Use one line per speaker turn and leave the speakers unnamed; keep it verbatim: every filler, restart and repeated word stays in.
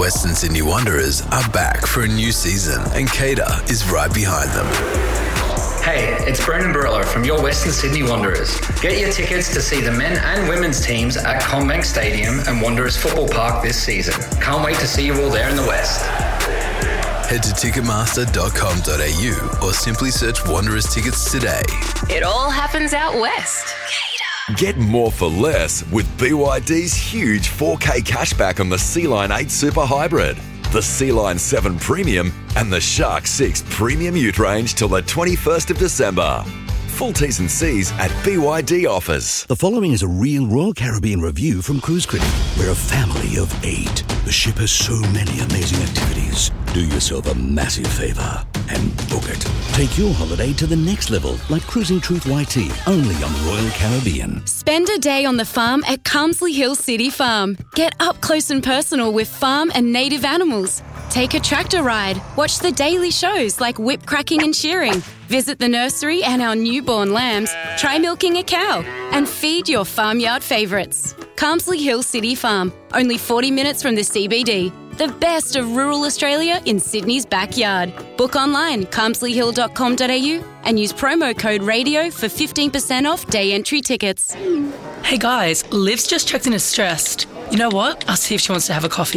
Western Sydney Wanderers are back for a new season and Cater is right behind them.
Hey, it's Brendan Barillo from your Western Sydney Wanderers. Get your tickets to see the men and women's teams at CommBank Stadium and Wanderers Football Park this season. Can't wait to see you all there in the West.
Head to ticketmaster dot com dot a u or simply search Wanderers tickets today.
It all happens out west.
Get more for less with B Y D's huge four K cashback on the Sea-Line eight Super Hybrid, the Sea-Line seven Premium and the Shark six Premium Ute range till the twenty-first of December. Full T's and C's at B Y D offers.
The following is a real Royal Caribbean review from Cruise Critic. We're a family of eight. The ship has so many amazing activities. Do yourself a massive favour and book it. Take your holiday to the next level, like Cruising Truth Y T, only on Royal Caribbean.
Spend a day on the farm at Carmsley Hill City Farm. Get up close and personal with farm and native animals. Take a tractor ride. Watch the daily shows like whip cracking and shearing. Visit the nursery and our newborn lambs. Try milking a cow and feed your farmyard favourites. Carmsley Hill City Farm, only forty minutes from the C B D. The best of rural Australia in Sydney's backyard. Book online, carmsley hill dot com dot a u and use promo code RADIO for fifteen percent off day entry tickets.
Hey guys, Liv's just checked in as stressed. You know what? I'll see if she wants to have a coffee.